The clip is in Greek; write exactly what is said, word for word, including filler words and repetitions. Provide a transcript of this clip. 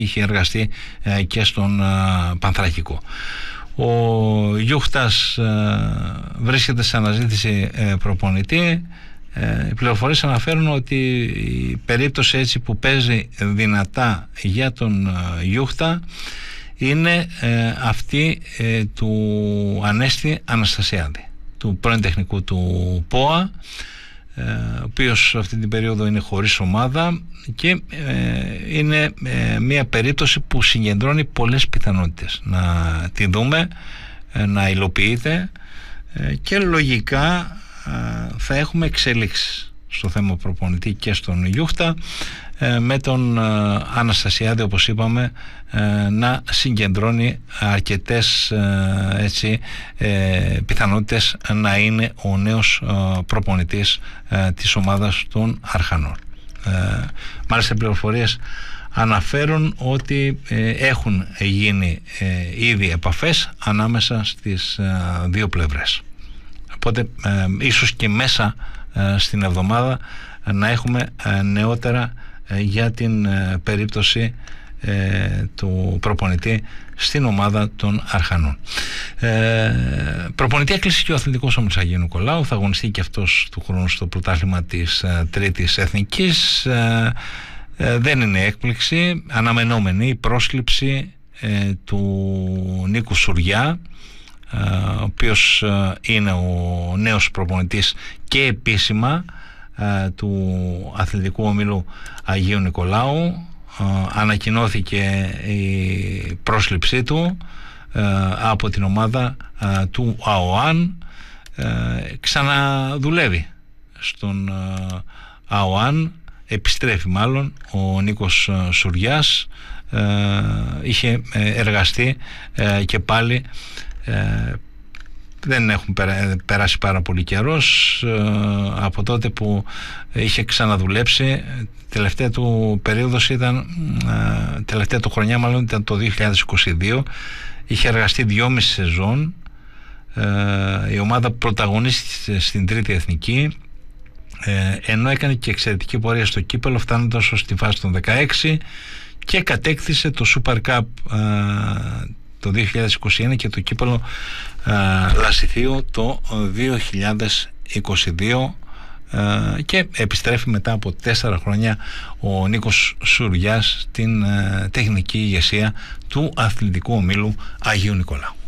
είχε εργαστεί ε, και στον ε, Πανθρακικό. Ο Γιούχτας ε, βρίσκεται σε αναζήτηση ε, προπονητή. Ε, οι πληροφορίες αναφέρουν ότι η περίπτωση έτσι που παίζει δυνατά για τον ε, Γιούχτα είναι ε, αυτή ε, του Ανέστη Αναστασιάδη, του πρώην τεχνικού του ΠΟΑ, ε, ο οποίος αυτή την περίοδο είναι χωρίς ομάδα και ε, είναι ε, μια περίπτωση που συγκεντρώνει πολλές πιθανότητες να τη δούμε, ε, να υλοποιείται ε, και λογικά ε, θα έχουμε εξελίξεις στο θέμα προπονητή και στον Γιούχτα, ε, με τον ε, Αναστασιάδη, όπως είπαμε, ε, να συγκεντρώνει αρκετές ε, έτσι, ε, πιθανότητες να είναι ο νέος ε, προπονητής ε, της ομάδας των Αρχανών. Ε, μάλιστα οι πληροφορίες αναφέρουν ότι ε, έχουν γίνει ε, ήδη επαφές ανάμεσα στις ε, δύο πλευρές. Οπότε ε, ίσως και μέσα ε, στην εβδομάδα ε, να έχουμε ε, νεότερα ε, για την ε, περίπτωση ε, του προπονητή στην ομάδα των Αρχανών. Ε, προπονητή έκλεισε και ο Αθλητικός Όμιλος Αγίου Νικολάου. Θα αγωνιστεί και αυτός του χρόνου στο πρωτάθλημα της ε, Τρίτης Εθνικής. Ε, ε, δεν είναι έκπληξη. Αναμενόμενη η πρόσληψη ε, του Νίκου Σουριά, ο οποίος είναι ο νέος προπονητής και επίσημα του Αθλητικού Ομίλου Αγίου Νικολάου. Ανακοινώθηκε η πρόσληψή του από την ομάδα του ΑΟΑΝ. Ξαναδουλεύει στον ΑΟΑΝ, επιστρέφει μάλλον ο Νίκος Σουριάς. Είχε εργαστεί και πάλι. Ε, δεν έχουν περάσει πάρα πολύ καιρός ε, από τότε που είχε ξαναδουλέψει. Τελευταία του περίοδος ήταν ε, τελευταία του χρονιά μάλλον ήταν το δύο χιλιάδες είκοσι δύο. Είχε εργαστεί δυόμιση σεζόν. ε, η ομάδα πρωταγωνίστηκε στην Τρίτη Εθνική, ε, ενώ έκανε και εξαιρετική πορεία στο κύπελλο, φτάνοντας ως τη φάση των δεκαέξι και κατέκτησε το Super Cup ε, το δύο χιλιάδες είκοσι ένα και το κύπελλο ε, Λασιθίου το δύο χιλιάδες είκοσι δύο, ε, και επιστρέφει μετά από τέσσερα χρόνια ο Νίκος Σουριάς στην ε, τεχνική ηγεσία του Αθλητικού Ομίλου Αγίου Νικολάου.